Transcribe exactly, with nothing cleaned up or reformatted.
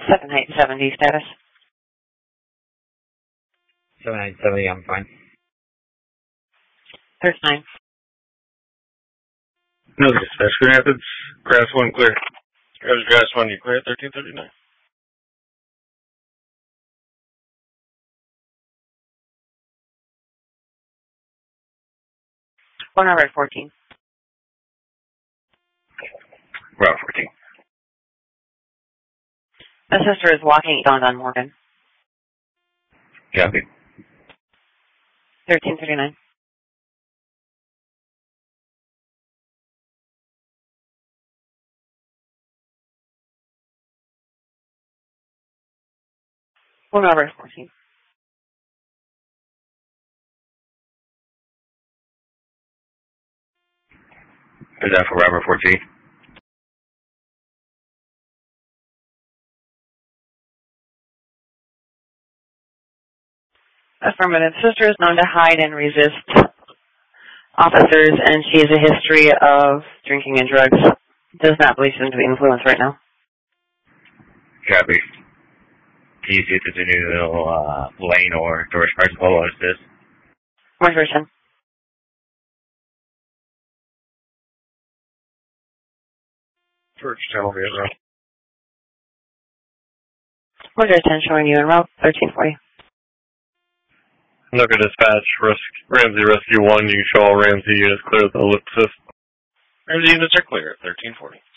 Second height seventy status. seven nine seventy, I'm fine. thirty-nine. No dispatch. Grand Rapids, grass one clear. Rapids, grass one, you clear at thirteen thirty-nine. One over fourteen. Route fourteen. My sister is walking down on Morgan. Copy. thirteen thirty-nine. One over fourteen. Is that for Robert fourteen? Affirmative. Sister is known to hide and resist officers, and she has a history of drinking and drugs. Does not believe she's under the influence right now. Copy. Can you see if there's any little uh, lane or Doris Parsifal assist? One version. George Channel Vietnam. One ten showing you en route. thirteen forty. Look at dispatch. Res- Ramsey Rescue one. You show all Ramsey units clear the ellipsis. Ramsey units are clear at thirteen forty.